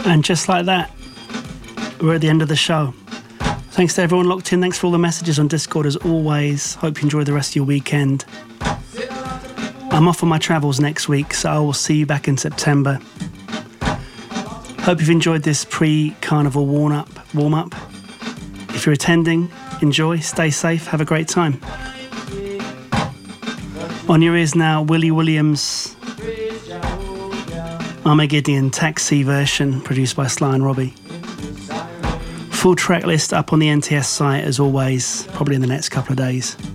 And just like that, we're at the end of the show. Thanks to everyone locked in. Thanks for all the messages on Discord as always. Hope you enjoy the rest of your weekend. I'm off on my travels next week, so I will see you back in September. Hope you've enjoyed this pre-carnival warm-up. If you're attending, enjoy, stay safe, have a great time. On your ears now, Willie Williams' Armageddon Taxi version, produced by Sly and Robbie. Full track list up on the NTS site as always, probably in the next couple of days.